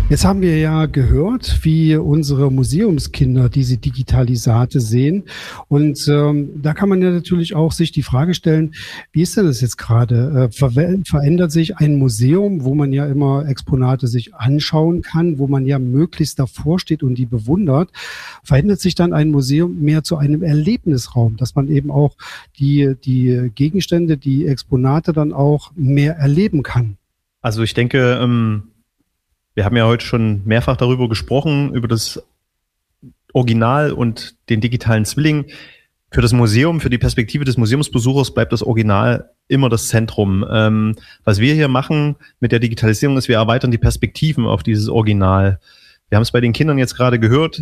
Jetzt haben wir ja gehört, wie unsere Museumskinder diese Digitalisate sehen. Und da kann man ja natürlich auch sich die Frage stellen, wie ist denn das jetzt gerade? Verändert sich ein Museum, wo man ja immer Exponate sich anschauen kann, wo man ja möglichst davor steht und die bewundert, verändert sich dann ein Museum mehr zu einem Erlebnisraum, dass man eben auch die Gegenstände, die Exponate dann auch mehr erleben kann? Also ich denke, wir haben ja heute schon mehrfach darüber gesprochen, über das Original und den digitalen Zwilling. Für das Museum, für die Perspektive des Museumsbesuchers bleibt das Original immer das Zentrum. Was wir hier machen mit der Digitalisierung ist, wir erweitern die Perspektiven auf dieses Original. Wir haben es bei den Kindern jetzt gerade gehört,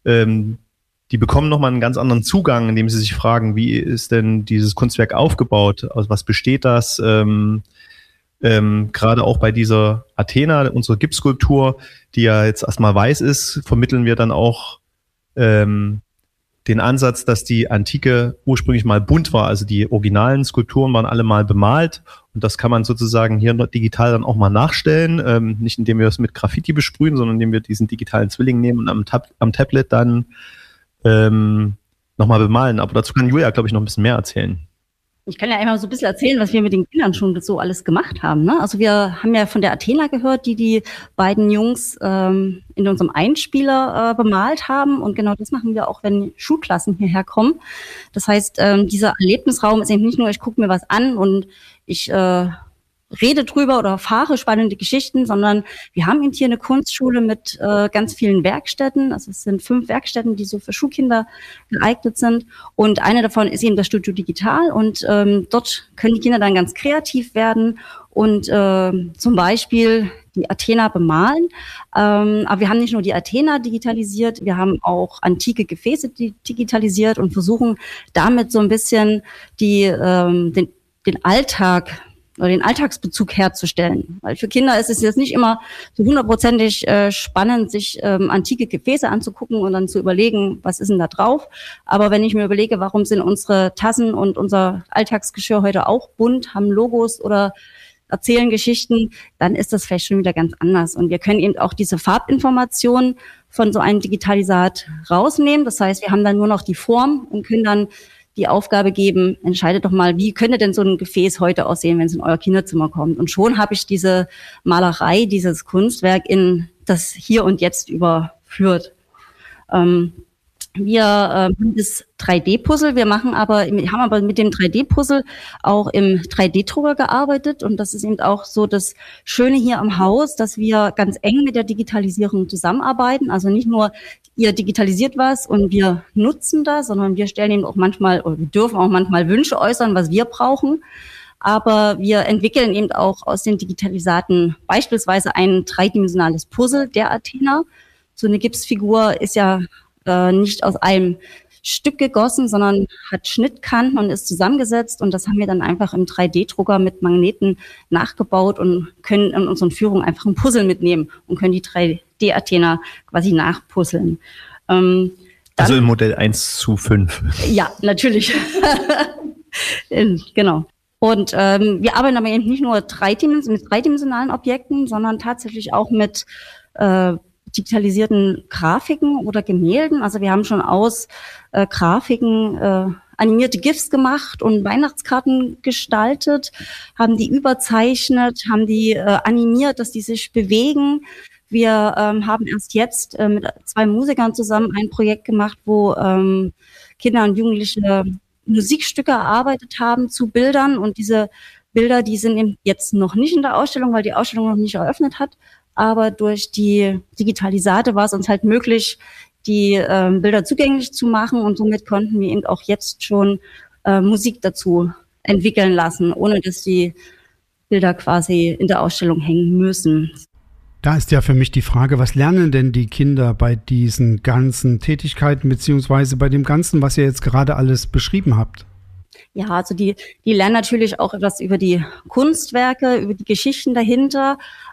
die bekommen nochmal einen ganz anderen Zugang, indem sie sich fragen, wie ist denn dieses Kunstwerk aufgebaut, aus was besteht das? Gerade auch bei dieser Athena, unserer Gipsskulptur, die ja jetzt erstmal weiß ist, vermitteln wir dann auch den Ansatz, dass die Antike ursprünglich mal bunt war. Also die originalen Skulpturen waren alle mal bemalt und das kann man sozusagen hier digital dann auch mal nachstellen. Nicht indem wir es mit Graffiti besprühen, sondern indem wir diesen digitalen Zwilling nehmen und am Tablet dann nochmal bemalen. Aber dazu kann Julia, glaube ich, noch ein bisschen mehr erzählen. Ich kann ja einmal so ein bisschen erzählen, was wir mit den Kindern schon so alles gemacht haben. Ne? Also wir haben ja von der Athena gehört, die beiden Jungs in unserem Einspieler bemalt haben. Und genau das machen wir auch, wenn Schulklassen hierher kommen. Das heißt, dieser Erlebnisraum ist eben nicht nur, ich gucke mir was an und ich rede drüber oder erfahre spannende Geschichten, sondern wir haben eben hier eine Kunstschule mit ganz vielen Werkstätten. Also es sind 5 Werkstätten, die so für Schulkinder geeignet sind. Und eine davon ist eben das Studio Digital. Und dort können die Kinder dann ganz kreativ werden und zum Beispiel die Athena bemalen. Aber wir haben nicht nur die Athena digitalisiert, wir haben auch antike Gefäße digitalisiert und versuchen damit so ein bisschen den Alltag oder den Alltagsbezug herzustellen. Weil für Kinder ist es jetzt nicht immer so hundertprozentig spannend, sich antike Gefäße anzugucken und dann zu überlegen, was ist denn da drauf. Aber wenn ich mir überlege, warum sind unsere Tassen und unser Alltagsgeschirr heute auch bunt, haben Logos oder erzählen Geschichten, dann ist das vielleicht schon wieder ganz anders. Und wir können eben auch diese Farbinformationen von so einem Digitalisat rausnehmen. Das heißt, wir haben dann nur noch die Form und können dann die Aufgabe geben, entscheidet doch mal, wie könnte denn so ein Gefäß heute aussehen, wenn es in euer Kinderzimmer kommt. Und schon habe ich diese Malerei, dieses Kunstwerk in das Hier und Jetzt überführt. Wir haben das 3D-Puzzle, wir haben aber mit dem 3D-Puzzle auch im 3D-Drucker gearbeitet und das ist eben auch so das Schöne hier am Haus, dass wir ganz eng mit der Digitalisierung zusammenarbeiten, also nicht nur ihr digitalisiert was und wir nutzen das, sondern wir stellen eben auch manchmal, oder wir dürfen auch manchmal Wünsche äußern, was wir brauchen, aber wir entwickeln eben auch aus den Digitalisaten beispielsweise ein dreidimensionales Puzzle der Athena. So eine Gipsfigur ist ja nicht aus einem Stück gegossen, sondern hat Schnittkanten und ist zusammengesetzt. Und das haben wir dann einfach im 3D-Drucker mit Magneten nachgebaut und können in unseren Führungen einfach ein Puzzle mitnehmen und können die 3D-Athena quasi nachpuzzeln. Also im Modell 1:5. Ja, natürlich. Genau. Und wir arbeiten aber eben nicht nur mit dreidimensionalen Objekten, sondern tatsächlich auch mit digitalisierten Grafiken oder Gemälden. Also wir haben schon aus Grafiken animierte GIFs gemacht und Weihnachtskarten gestaltet, haben die überzeichnet, haben die animiert, dass die sich bewegen. Wir haben erst jetzt mit 2 Musikern zusammen ein Projekt gemacht, wo Kinder und Jugendliche Musikstücke erarbeitet haben zu Bildern. Und diese Bilder, die sind eben jetzt noch nicht in der Ausstellung, weil die Ausstellung noch nicht eröffnet hat. Aber durch die Digitalisate war es uns halt möglich, die Bilder zugänglich zu machen. Und somit konnten wir eben auch jetzt schon Musik dazu entwickeln lassen, ohne dass die Bilder quasi in der Ausstellung hängen müssen. Da ist ja für mich die Frage, was lernen denn die Kinder bei diesen ganzen Tätigkeiten beziehungsweise bei dem Ganzen, was ihr jetzt gerade alles beschrieben habt? Ja, also die lernen natürlich auch etwas über die Kunstwerke, über die Geschichten dahinter,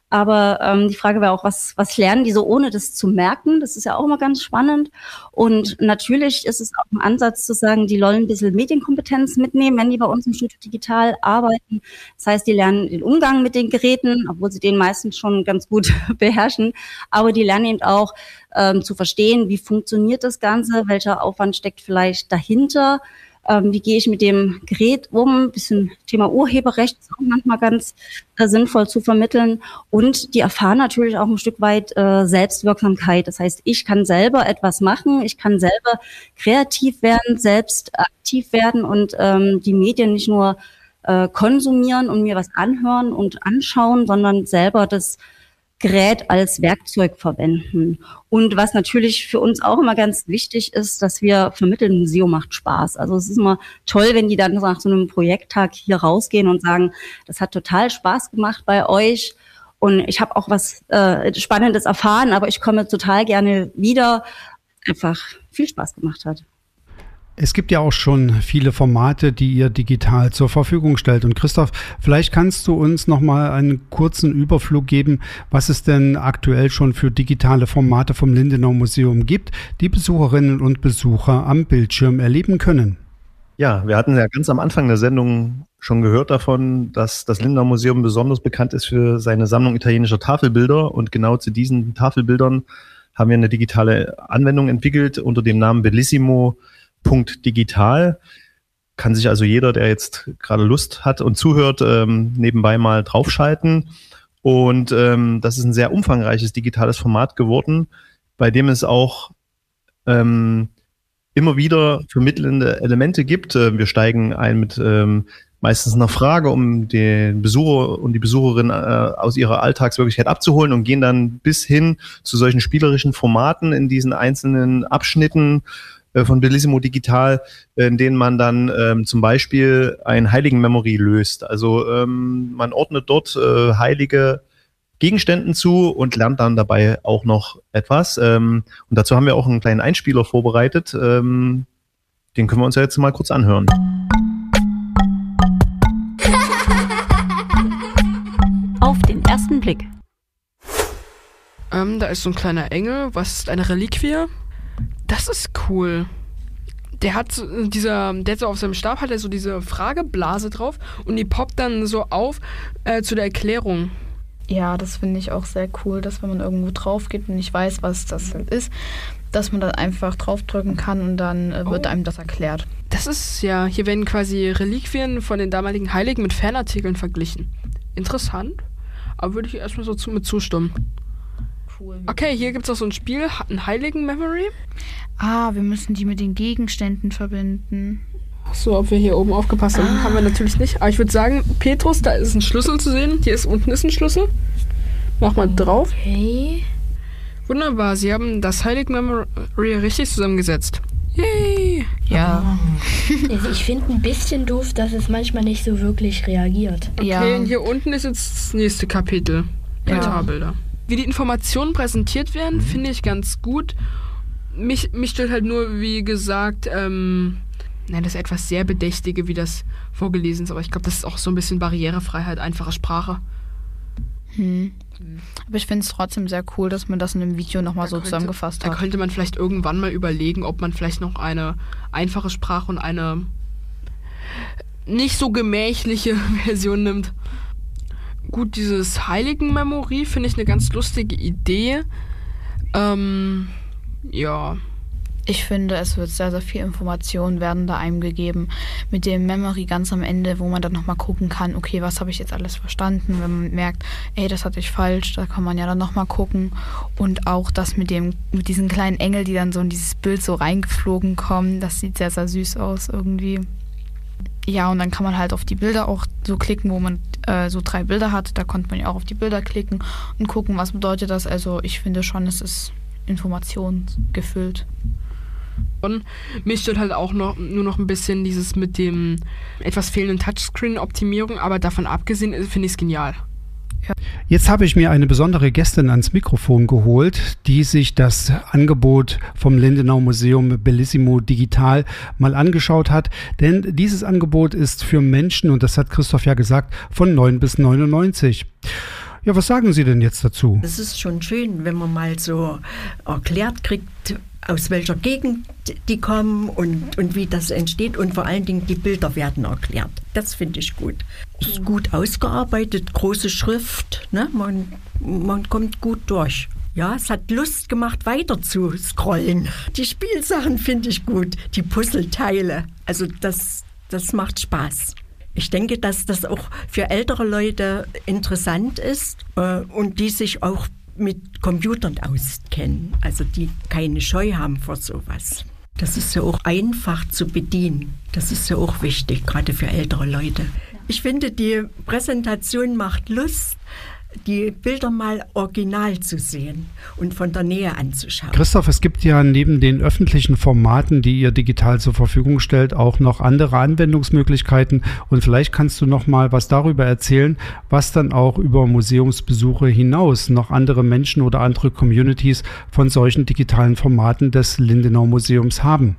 Aber die Frage wäre auch, was lernen die so, ohne das zu merken? Das ist ja auch immer ganz spannend. Und natürlich ist es auch ein Ansatz zu sagen, die wollen ein bisschen Medienkompetenz mitnehmen, wenn die bei uns im Studio Digital arbeiten. Das heißt, die lernen den Umgang mit den Geräten, obwohl sie den meistens schon ganz gut beherrschen. Aber die lernen eben auch zu verstehen, wie funktioniert das Ganze, welcher Aufwand steckt vielleicht dahinter. Wie gehe ich mit dem Gerät um? Ein bisschen Thema Urheberrecht ist auch manchmal ganz sinnvoll zu vermitteln. Und die erfahren natürlich auch ein Stück weit Selbstwirksamkeit. Das heißt, ich kann selber etwas machen, ich kann selber kreativ werden, selbst aktiv werden und die Medien nicht nur konsumieren und mir was anhören und anschauen, sondern selber das Gerät als Werkzeug verwenden. Und was natürlich für uns auch immer ganz wichtig ist, dass wir vermitteln, Museum macht Spaß. Also es ist immer toll, wenn die dann nach so einem Projekttag hier rausgehen und sagen, das hat total Spaß gemacht bei euch und ich habe auch was Spannendes erfahren, aber ich komme total gerne wieder. Einfach viel Spaß gemacht hat. Es gibt ja auch schon viele Formate, die ihr digital zur Verfügung stellt. Und Christoph, vielleicht kannst du uns noch mal einen kurzen Überflug geben, was es denn aktuell schon für digitale Formate vom Lindenau Museum gibt, die Besucherinnen und Besucher am Bildschirm erleben können. Ja, wir hatten ja ganz am Anfang der Sendung schon gehört davon, dass das Lindenau Museum besonders bekannt ist für seine Sammlung italienischer Tafelbilder. Und genau zu diesen Tafelbildern haben wir eine digitale Anwendung entwickelt unter dem Namen Bellissimo.digital. Kann sich also jeder, der jetzt gerade Lust hat und zuhört, nebenbei mal draufschalten. Und das ist ein sehr umfangreiches digitales Format geworden, bei dem es auch immer wieder vermittelnde Elemente gibt. Wir steigen ein mit meistens einer Frage, um den Besucher und die Besucherin aus ihrer Alltagswirklichkeit abzuholen und gehen dann bis hin zu solchen spielerischen Formaten in diesen einzelnen Abschnitten von Bellissimo Digital, in denen man dann zum Beispiel ein Heiligen-Memory löst. Also man ordnet dort heilige Gegenständen zu und lernt dann dabei auch noch etwas. Und dazu haben wir auch einen kleinen Einspieler vorbereitet. Den können wir uns ja jetzt mal kurz anhören. Auf den ersten Blick. Da ist so ein kleiner Engel. Was ist eine Reliquie? Das ist cool. Der hat so auf seinem Stab hat er so diese Frageblase drauf und die poppt dann so auf zu der Erklärung. Ja, das finde ich auch sehr cool, dass wenn man irgendwo drauf geht und nicht weiß, was das ist, dass man dann einfach draufdrücken kann und dann wird einem das erklärt. Das ist ja, hier werden quasi Reliquien von den damaligen Heiligen mit Fanartikeln verglichen. Interessant, aber würde ich erstmal so mit zustimmen. Cool. Okay, hier gibt es auch so ein Spiel, ein Heiligen-Memory. Wir müssen die mit den Gegenständen verbinden. So, ob wir hier oben aufgepasst haben, haben wir natürlich nicht. Aber ich würde sagen, Petrus, da ist ein Schlüssel zu sehen. Unten ist ein Schlüssel. Mach mal drauf. Okay. Wunderbar, Sie haben das Heiligen-Memory richtig zusammengesetzt. Yay! Ja. Also ich finde ein bisschen doof, dass es manchmal nicht so wirklich reagiert. Okay, Ja. und hier unten ist jetzt das nächste Kapitel. Altarbilder. Wie die Informationen präsentiert werden, finde ich ganz gut. Mich stört halt nur, wie gesagt, das etwas sehr Bedächtige, wie das vorgelesen ist. Aber ich glaube, das ist auch so ein bisschen Barrierefreiheit, einfache Sprache. Aber ich finde es trotzdem sehr cool, dass man das in einem Video nochmal so zusammengefasst Da hat. könnte man vielleicht irgendwann mal überlegen, ob man vielleicht noch eine einfache Sprache und eine nicht so gemächliche Version nimmt. Gut, dieses Heiligen-Memory finde ich eine ganz lustige Idee. Ja. Ich finde, es wird sehr, sehr viel Informationen werden da einem gegeben. Mit dem Memory ganz am Ende, wo man dann nochmal gucken kann, okay, was habe ich jetzt alles verstanden? Wenn man merkt, das hatte ich falsch, da kann man ja dann nochmal gucken. Und auch das mit diesen kleinen Engeln, die dann so in dieses Bild so reingeflogen kommen, das sieht sehr, sehr süß aus irgendwie. Ja, und dann kann man halt auf die Bilder auch so klicken, wo man so 3 Bilder hat. Da konnte man ja auch auf die Bilder klicken und gucken, was bedeutet das. Also ich finde schon, es ist informationsgefüllt. Und mich stört halt auch nur noch ein bisschen dieses mit dem etwas fehlenden Touchscreen-Optimierung, aber davon abgesehen finde ich es genial. Jetzt habe ich mir eine besondere Gästin ans Mikrofon geholt, die sich das Angebot vom Lindenau Museum Bellissimo Digital mal angeschaut hat. Denn dieses Angebot ist für Menschen, und das hat Christoph ja gesagt, von 9 bis 99. Ja, was sagen Sie denn jetzt dazu? Es ist schon schön, wenn man mal so erklärt kriegt, aus welcher Gegend die kommen und wie das entsteht und vor allen Dingen die Bilder werden erklärt. Das finde ich gut. Ist gut ausgearbeitet, große Schrift, ne? Man kommt gut durch. Ja, es hat Lust gemacht, weiter zu scrollen. Die Spielsachen finde ich gut, die Puzzleteile. Also das macht Spaß. Ich denke, dass das auch für ältere Leute interessant ist und die sich auch mit Computern auskennen. Also die keine Scheu haben vor sowas. Das ist ja auch einfach zu bedienen. Das ist ja auch wichtig, gerade für ältere Leute. Ich finde, die Präsentation macht Lust, die Bilder mal original zu sehen und von der Nähe anzuschauen. Christoph, es gibt ja neben den öffentlichen Formaten, die ihr digital zur Verfügung stellt, auch noch andere Anwendungsmöglichkeiten. Und vielleicht kannst du noch mal was darüber erzählen, was dann auch über Museumsbesuche hinaus noch andere Menschen oder andere Communities von solchen digitalen Formaten des Lindenau Museums haben.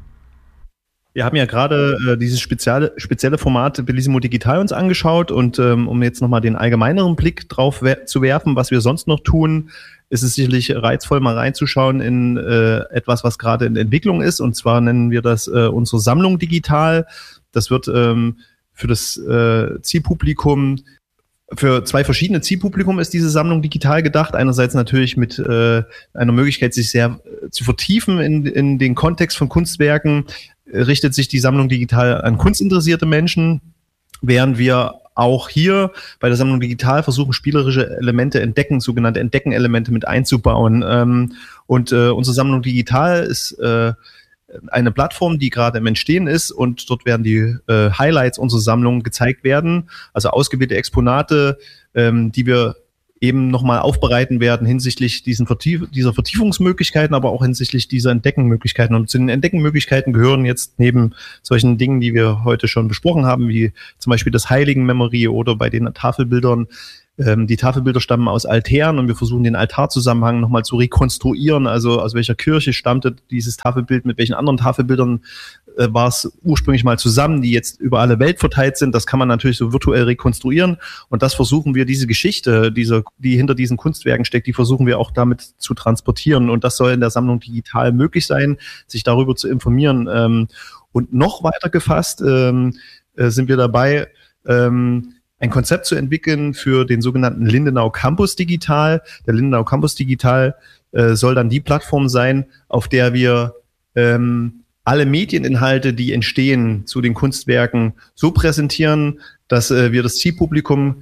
Wir haben ja gerade dieses spezielle Format Bellissimo Digital uns angeschaut und um jetzt nochmal den allgemeineren Blick drauf zu werfen, was wir sonst noch tun, ist es sicherlich reizvoll, mal reinzuschauen in etwas, was gerade in Entwicklung ist. Und zwar nennen wir das unsere Sammlung digital. Das wird für das Zielpublikum, für zwei verschiedene Zielpublikum ist diese Sammlung digital gedacht. Einerseits natürlich mit einer Möglichkeit, sich sehr zu vertiefen in den Kontext von Kunstwerken, richtet sich die Sammlung digital an kunstinteressierte Menschen, während wir auch hier bei der Sammlung digital versuchen, spielerische Elemente sogenannte Entdecken-Elemente mit einzubauen. Unsere Sammlung digital ist eine Plattform, die gerade im Entstehen ist und dort werden die Highlights unserer Sammlung gezeigt werden, also ausgewählte Exponate, die wir eben nochmal aufbereiten werden hinsichtlich dieser Vertiefungsmöglichkeiten, aber auch hinsichtlich dieser Entdeckenmöglichkeiten. Und zu den Entdeckenmöglichkeiten gehören jetzt neben solchen Dingen, die wir heute schon besprochen haben, wie zum Beispiel das Heiligenmemory oder bei den Tafelbildern. Die Tafelbilder stammen aus Altären und wir versuchen den Altarzusammenhang nochmal zu rekonstruieren. Also aus welcher Kirche stammte dieses Tafelbild, mit welchen anderen Tafelbildern war es ursprünglich mal zusammen, die jetzt über alle Welt verteilt sind. Das kann man natürlich so virtuell rekonstruieren. Und das versuchen wir, diese Geschichte, die hinter diesen Kunstwerken steckt, die versuchen wir auch damit zu transportieren. Und das soll in der Sammlung digital möglich sein, sich darüber zu informieren. Und noch weiter gefasst sind wir dabei, ein Konzept zu entwickeln für den sogenannten Lindenau Campus Digital. Der Lindenau Campus Digital soll dann die Plattform sein, auf der wir alle Medieninhalte, die entstehen zu den Kunstwerken, so präsentieren, dass wir das Zielpublikum,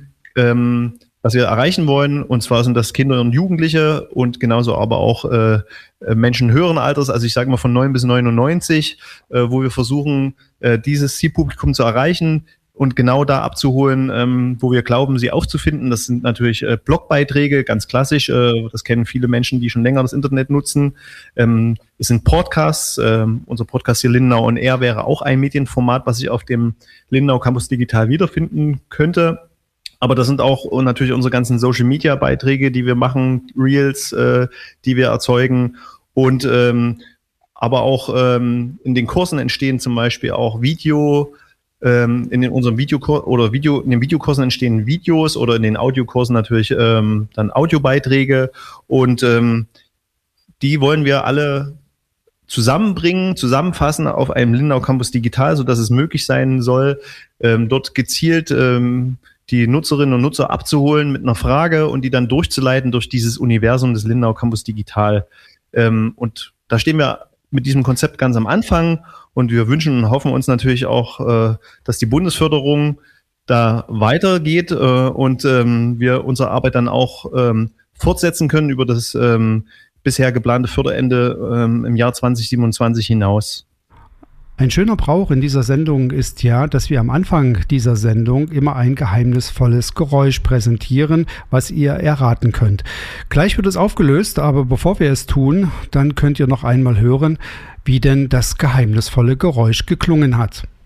was wir erreichen wollen, und zwar sind das Kinder und Jugendliche und genauso aber auch Menschen höheren Alters, also ich sage mal von 9 bis 99, wo wir versuchen, dieses Zielpublikum zu erreichen und genau da abzuholen, wo wir glauben, sie aufzufinden. Das sind natürlich Blogbeiträge, ganz klassisch. Das kennen viele Menschen, die schon länger das Internet nutzen. Es sind Podcasts. Unser Podcast hier Lindenau on Air wäre auch ein Medienformat, was sich auf dem Lindenau Campus Digital wiederfinden könnte. Aber das sind auch natürlich unsere ganzen Social-Media-Beiträge, die wir machen, Reels, die wir erzeugen. Und aber auch in den Kursen entstehen zum Beispiel auch in den Videokursen entstehen Videos oder in den Audiokursen natürlich dann Audiobeiträge und die wollen wir alle zusammenfassen auf einem Lindenau Campus Digital, sodass es möglich sein soll, dort gezielt die Nutzerinnen und Nutzer abzuholen mit einer Frage und die dann durchzuleiten durch dieses Universum des Lindenau Campus Digital. Und da stehen wir mit diesem Konzept ganz am Anfang. Und wir wünschen und hoffen uns natürlich auch, dass die Bundesförderung da weitergeht und wir unsere Arbeit dann auch fortsetzen können über das bisher geplante Förderende im Jahr 2027 hinaus. Ein schöner Brauch in dieser Sendung ist ja, dass wir am Anfang dieser Sendung immer ein geheimnisvolles Geräusch präsentieren, was ihr erraten könnt. Gleich wird es aufgelöst, aber bevor wir es tun, dann könnt ihr noch einmal hören, wie denn das geheimnisvolle Geräusch geklungen hat.